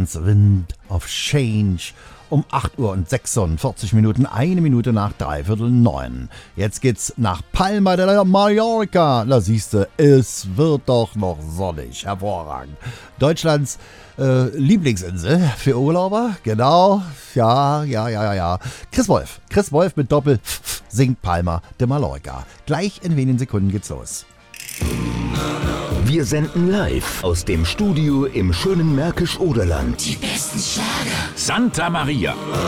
Deutschlands Wind of Change. Um 8 Uhr und 46 Minuten, 1 Minute nach 8:45. Jetzt geht's nach Palma de Mallorca. Da siehste, es wird doch noch sonnig. Hervorragend. Deutschlands Lieblingsinsel für Urlauber. Genau. Ja. Chris Wolf mit Doppel singt Palma de Mallorca. Gleich in wenigen Sekunden geht's los. Wir senden live aus dem Studio im schönen Märkisch-Oderland. Die besten Schlager. Santa Maria.